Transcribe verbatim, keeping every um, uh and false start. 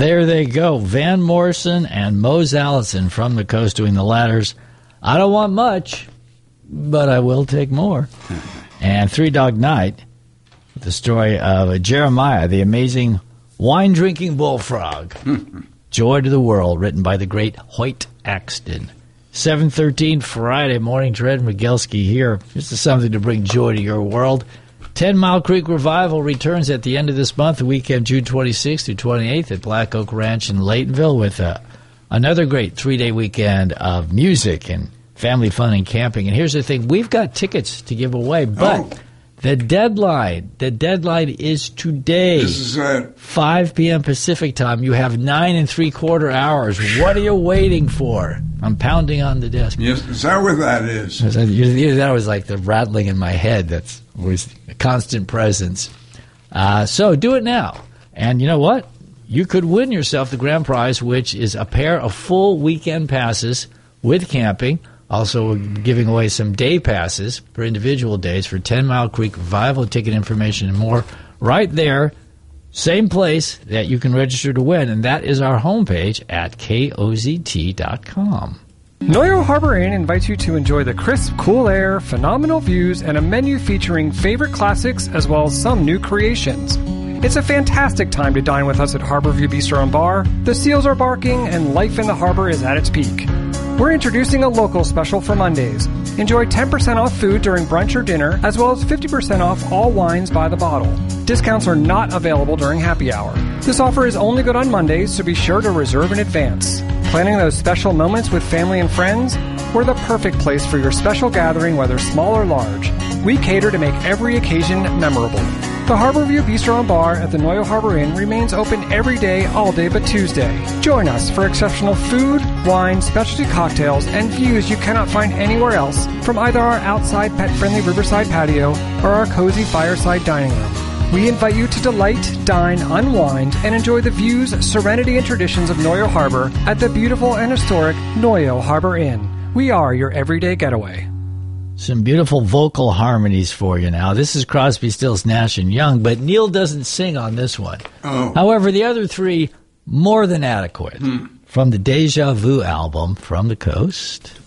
there they go. Van Morrison and Mose Allison from the coast doing the ladders. I don't want much, but I will take more. And Three Dog Night, the story of Jeremiah, the amazing wine-drinking bullfrog. Joy to the World, written by the great Hoyt Axton. seven thirteen Friday morning, Dred Migelski here. This is something to bring joy to your world. Ten Mile Creek Revival returns at the end of this month, the weekend June twenty-sixth through twenty-eighth at Black Oak Ranch in Laytonville with uh, another great three-day weekend of music and family fun and camping. And here's the thing, we've got tickets to give away, but oh. the deadline, the deadline is today. This is it. five p.m. Pacific time. You have nine and three-quarter hours. What are you waiting for? I'm pounding on the desk. Yes, is that what that is? That was like the rattling in my head. That's was a constant presence. Uh, so do it now. And you know what? You could win yourself the grand prize, which is a pair of full weekend passes with camping. Also giving away some day passes for individual days for Ten Mile Creek Revival, ticket information and more right there. Same place that you can register to win, and that is our homepage at K O Z T dot com. Noyo Harbor Inn invites you to enjoy the crisp, cool air, phenomenal views, and a menu featuring favorite classics as well as some new creations. It's a fantastic time to dine with us at Harborview Bistro and Bar. The seals are barking, and life in the harbor is at its peak. We're introducing a local special for Mondays. Enjoy ten percent off food during brunch or dinner, as well as fifty percent off all wines by the bottle. Discounts are not available during happy hour. This offer is only good on Mondays, so be sure to reserve in advance. Planning those special moments with family and friends? We're the perfect place for your special gathering, whether small or large. We cater to make every occasion memorable. The Harborview Bistro and Bar at the Noyo Harbor Inn remains open every day, all day but Tuesday. Join us for exceptional food, wine, specialty cocktails, and views you cannot find anywhere else from either our outside pet-friendly riverside patio or our cozy fireside dining room. We invite you to delight, dine, unwind, and enjoy the views, serenity, and traditions of Noyo Harbor at the beautiful and historic Noyo Harbor Inn. We are your everyday getaway. Some beautiful vocal harmonies for you now. This is Crosby, Stills, Nash and Young, but Neil doesn't sing on this one. Oh. However, the other three, more than adequate. Hmm. From the Deja Vu album, From the Coast.